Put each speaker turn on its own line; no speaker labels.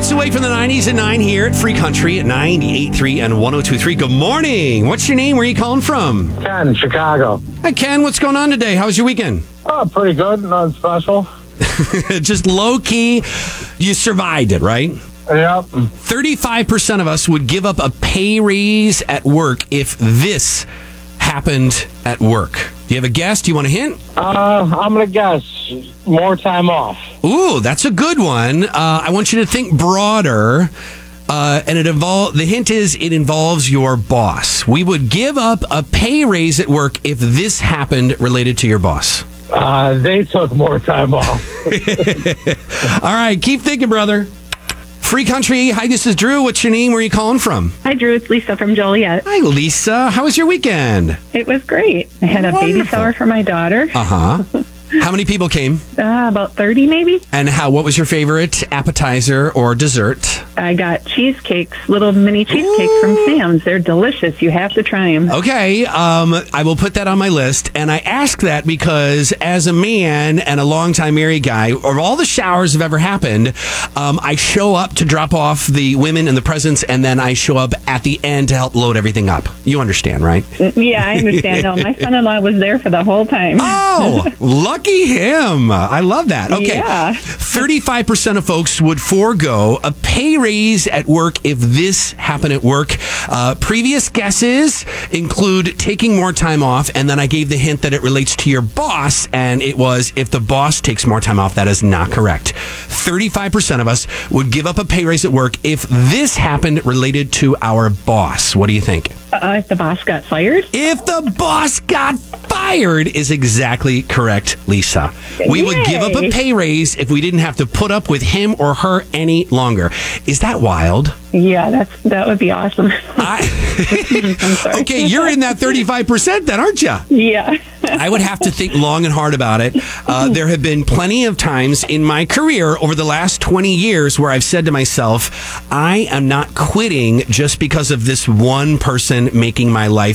minutes away from the 90s at 9 here at Free Country at 98.3 and 102.3. Good morning. What's your name? Where are you calling from?
Ken, Chicago.
Hi, Ken. What's going on today? How was your weekend?
Oh, pretty good. Nothing special.
Just low-key. You survived it, right?
Yep.
35% of us would give up a pay raise at work if this happened at work. Do you have a guess? Do you want a hint?
I'm going to guess more time off.
Ooh, that's a good one. I want you to think broader. And the hint is it involves your boss. We would give up a pay raise at work if this happened related to your boss.
They took more time off.
All right, keep thinking, brother. Free Country. Hi, this is Drew. What's your name? Where are you calling from?
Hi, Drew. It's Lisa from Joliet.
Hi, Lisa. How was your weekend?
It was great. I had a baby shower for my daughter.
Uh-huh. How many people came?
About 30, maybe.
And what was your favorite appetizer or dessert?
I got cheesecakes, little mini cheesecakes from Sam's. They're delicious. You have to try them.
Okay, I will put that on my list. And I ask that because as a man and a longtime married guy, of all the showers have ever happened, I show up to drop off the women and the presents, and then I show up at the end to help load everything up. You understand, right?
Yeah, I understand. No, my son-in-law was there for the whole time.
Oh, lucky him. I love that. Okay.
Yeah.
35% of folks would forego a pay raise at work if this happened at work. Previous guesses include taking more time off, and then I gave the hint that it relates to your boss, and it was if the boss takes more time off. That is not correct. 35% of us would give up a pay raise at work if this happened related to our boss. What do you think?
If the boss got fired?
If the boss got fired is exactly correct, Lisa. We would give up a pay raise if we didn't have to put up with him or her any longer. Is that wild?
Yeah, that would be awesome. I'm sorry.
Okay, you're in that 35% then, aren't you?
Yeah.
I would have to think long and hard about it. There have been plenty of times in my career over the last 20 years where I've said to myself, I am not quitting just because of this one person making my life